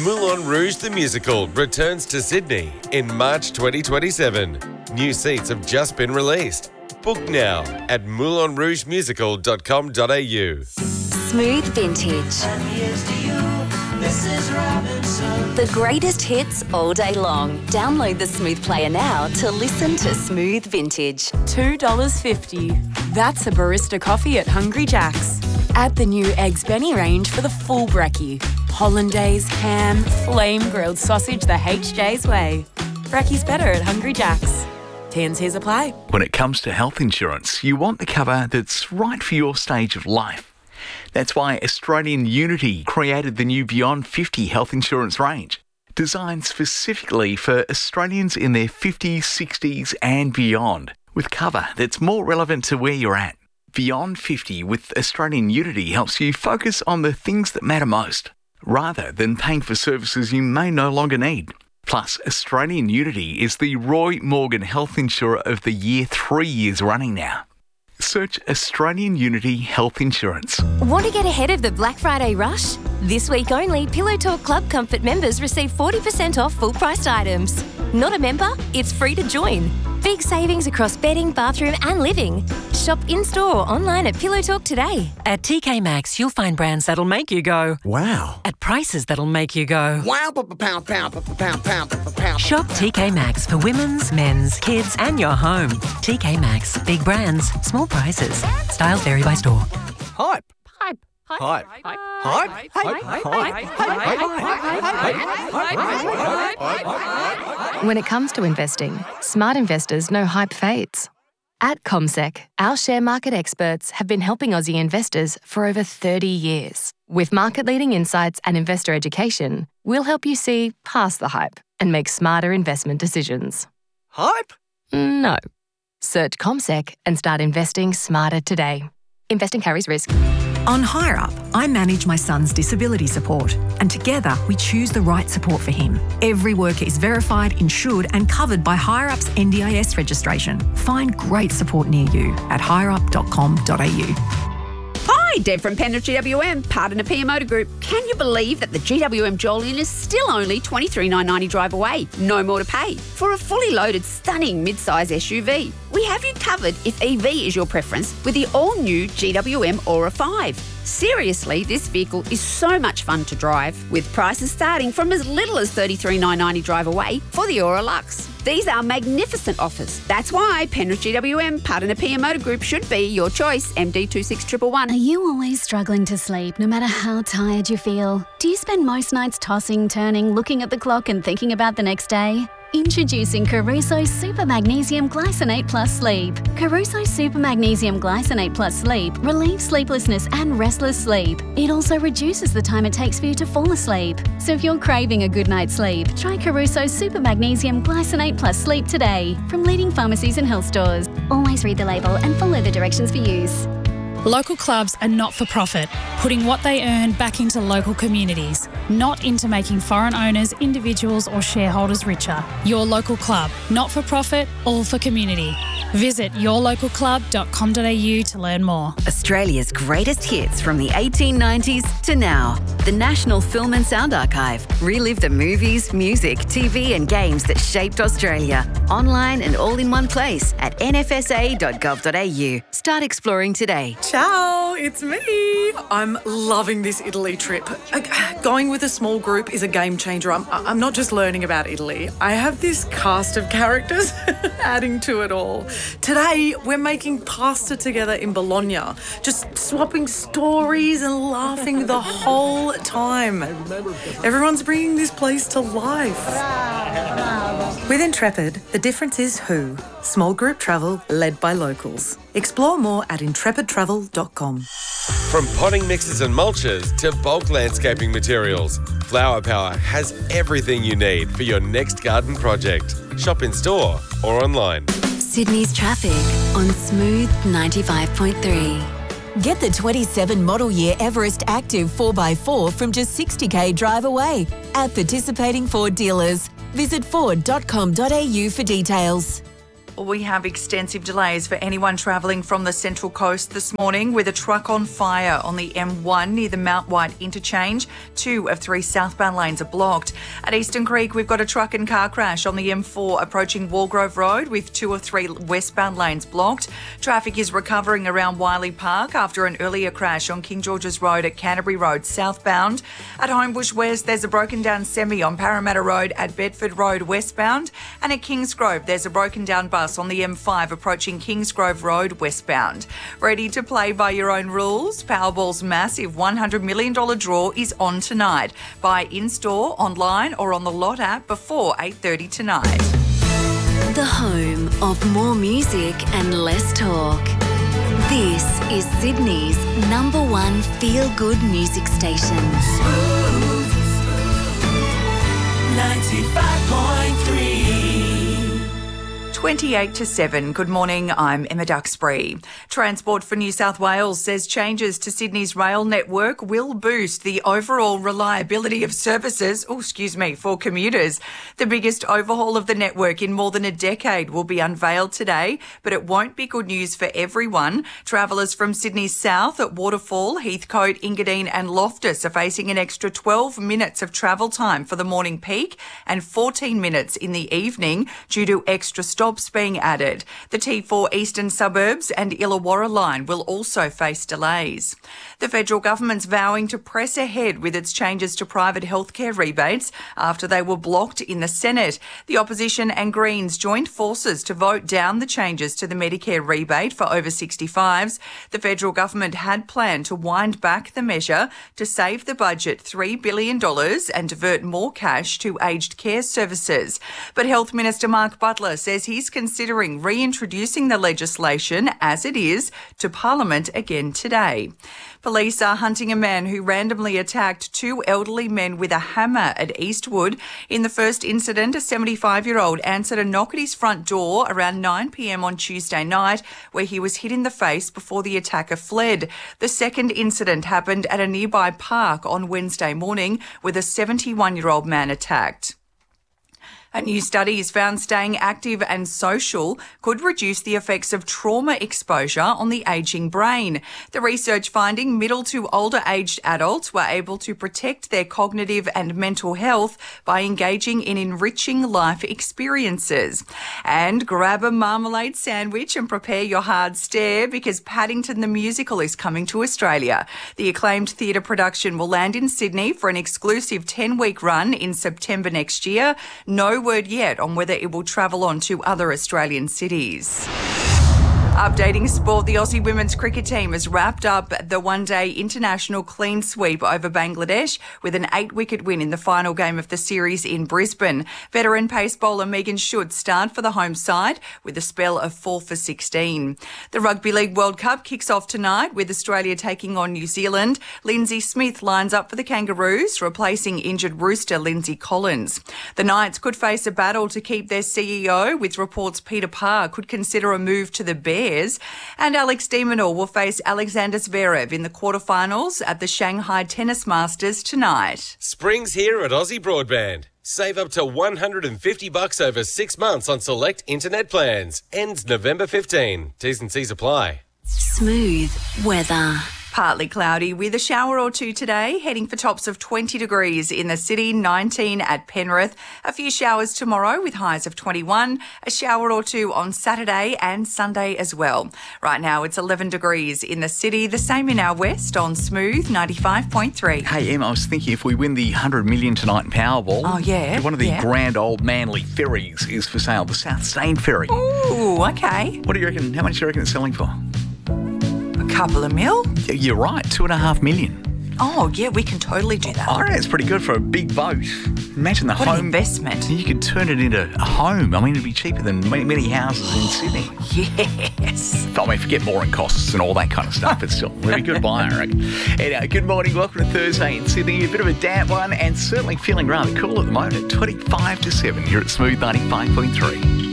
Moulin Rouge the Musical returns to Sydney in March 2027. New seats have just been released. Book now at moulinrougemusical.com.au. Smooth Vintage. The greatest hits all day long. Download the Smooth Player now to listen to Smooth Vintage. $2.50. That's a barista coffee at Hungry Jack's. Add the new Eggs Benny range for the full brekkie. Hollandaise, ham, flame-grilled sausage the HJ's way. Brekkie's better at Hungry Jack's. T&Cs apply. When it comes to health insurance, you want the cover that's right for your stage of life. That's why Australian Unity created the new Beyond 50 health insurance range, designed specifically for Australians in their 50s, 60s and beyond, with cover that's more relevant to where you're at. Beyond 50 with Australian Unity helps you focus on the things that matter most, rather than paying for services you may no longer need. Plus, Australian Unity is the Roy Morgan Health Insurer of the Year 3 years running now. Search Australian Unity Health Insurance. Want to get ahead of the Black Friday rush? This week only, Pillow Talk Club Comfort members receive 40% off full-priced items. Not a member? It's free to join. Big savings across bedding, bathroom and living. Shop in-store or online at Pillow Talk today. At TK Maxx, you'll find brands that'll make you go, wow. At prices that'll make you go, Wow, pound. Shop TK Maxx for women's, men's, kids and your home. TK Maxx. Big brands, small prices. Styles vary by store. Hype. When it comes to investing, smart investors know hype fades. At CommSec, our share market experts have been helping Aussie investors for over 30 years. With market-leading insights and investor education, we'll help you see past the hype and make smarter investment decisions. Hype? No. Search CommSec and start investing smarter today. Investing carries risk. On HireUp, I manage my son's disability support, and together we choose the right support for him. Every worker is verified, insured and covered by HireUp's NDIS registration. Find great support near you at hireup.com.au. Hi, Deb from Penrith GWM, partner PM Motor Group. Can you believe that the GWM Jolyon is still only $23,990 drive away? No more to pay for a fully loaded, stunning mid-size SUV. We have you covered if EV is your preference with the all-new GWM Aura 5. Seriously, this vehicle is so much fun to drive, with prices starting from as little as $33,990 drive away for the Aura Luxe. These are magnificent offers. That's why Penrith GWM, partner PM Motor Group, should be your choice. MD 26111. Are you always struggling to sleep, no matter how tired you feel? Do you spend most nights tossing, turning, looking at the clock and thinking about the next day? Introducing Caruso Super Magnesium Glycinate Plus Sleep. Caruso Super Magnesium Glycinate Plus Sleep relieves sleeplessness and restless sleep. It also reduces the time it takes for you to fall asleep. So if you're craving a good night's sleep, try Caruso Super Magnesium Glycinate Plus Sleep today from leading pharmacies and health stores. Always read the label and follow the directions for use. Local clubs are not-for-profit, putting what they earn back into local communities, not into making foreign owners, individuals or shareholders richer. Your local club, not-for-profit, all for community. Visit yourlocalclub.com.au to learn more. Australia's greatest hits from the 1890s to now. The National Film and Sound Archive. Relive the movies, music, TV and games that shaped Australia. Online and all in one place at nfsa.gov.au. Start exploring today. Ciao, it's me. I'm loving this Italy trip. Going with a small group is a game changer. I'm not just learning about Italy. I have this cast of characters adding to it all. Today, we're making pasta together in Bologna, just swapping stories and laughing the whole time. Everyone's bringing this place to life. With Intrepid, the difference is who. Small group travel led by locals. Explore more at intrepidtravel.com. From potting mixes and mulches to bulk landscaping materials, Flower Power has everything you need for your next garden project. Shop in store or online. Sydney's traffic on Smooth 95.3. Get the 27 model year Everest Active 4x4 from just $60,000 drive away at participating Ford dealers. Visit ford.com.au for details. Well, we have extensive delays for anyone travelling from the Central Coast this morning, with a truck on fire on the M1 near the Mount White interchange. 2 of 3 southbound lanes are blocked. At Eastern Creek, we've got a truck and car crash on the M4 approaching Walgrove Road, with 2 of 3 westbound lanes blocked. Traffic is recovering around Wiley Park after an earlier crash on King George's Road at Canterbury Road southbound. At Homebush West, there's a broken down semi on Parramatta Road at Bedford Road westbound. And at Kingsgrove, there's a broken down bus on the M5 approaching Kingsgrove Road westbound. Ready to play by your own rules? Powerball's massive $100 million draw is on tonight. Buy in-store, online or on the Lot app before 8:30 tonight. The home of more music and less talk. This is Sydney's #1 feel-good music station. 95.3. 28 to 7. Good morning, I'm Emma Duxbury. Transport for New South Wales says changes to Sydney's rail network will boost the overall reliability of services, for commuters. The biggest overhaul of the network in more than a decade will be unveiled today, but it won't be good news for everyone. Travellers from Sydney's south at Waterfall, Heathcote, Engadine and Loftus are facing an extra 12 minutes of travel time for the morning peak and 14 minutes in the evening due to extra stops being added. The T4 Eastern Suburbs and Illawarra line will also face delays. The federal government's vowing to press ahead with its changes to private healthcare rebates after they were blocked in the Senate. The opposition and Greens joined forces to vote down the changes to the Medicare rebate for over 65s. The federal government had planned to wind back the measure to save the budget $3 billion and divert more cash to aged care services. But Health Minister Mark Butler says he's considering reintroducing the legislation as it is to Parliament again today. Police are hunting a man who randomly attacked 2 elderly men with a hammer at Eastwood. In the first incident, a 75-year-old answered a knock at his front door around 9 p.m. on Tuesday night, where he was hit in the face before the attacker fled. The second incident happened at a nearby park on Wednesday morning, with a 71-year-old man attacked. A new study has found staying active and social could reduce the effects of trauma exposure on the ageing brain. The research finding middle to older aged adults were able to protect their cognitive and mental health by engaging in enriching life experiences. And grab a marmalade sandwich and prepare your hard stare, because Paddington the Musical is coming to Australia. The acclaimed theatre production will land in Sydney for an exclusive 10-week run in September next year. No word yet on whether it will travel on to other Australian cities. Updating sport, the Aussie women's cricket team has wrapped up the one-day international clean sweep over Bangladesh with an 8-wicket win in the final game of the series in Brisbane. Veteran pace bowler Megan Schutz starred for the home side with a spell of 4 for 16. The Rugby League World Cup kicks off tonight with Australia taking on New Zealand. Lindsay Smith lines up for the Kangaroos, replacing injured rooster Lindsay Collins. The Knights could face a battle to keep their CEO, with reports Peter Parr could consider a move to the Bears. And Alex de Minaur will face Alexander Zverev in the quarterfinals at the Shanghai Tennis Masters tonight. Spring's here at Aussie Broadband. Save up to $150 over 6 months on select internet plans. Ends November 15. T's and C's apply. Smooth weather. Partly cloudy with a shower or two today, heading for tops of 20 degrees in the city, 19 at Penrith. A few showers tomorrow with highs of 21, a shower or two on Saturday and Sunday as well. Right now it's 11 degrees in the city, the same in our west on Smooth 95.3. Hey, Em, I was thinking if we win the $100 million tonight in Powerball, one of the grand old manly ferries is for sale, the South Staine Ferry. Ooh, okay. What do you reckon? How much do you reckon it's selling for? Couple of mil? You're right, $2.5 million. Oh, yeah, we can totally do that. I reckon it's pretty good for a big boat. Imagine the what home. An investment. You could turn it into a home. I mean, it'd be cheaper than many houses in Sydney. Yes. I mean, forget mooring costs and all that kind of stuff, but still, really good buy, I reckon. Anyway, good morning. Welcome to Thursday in Sydney. A bit of a damp one and certainly feeling rather cool at the moment. 25 to 7 here at Smooth 95.3.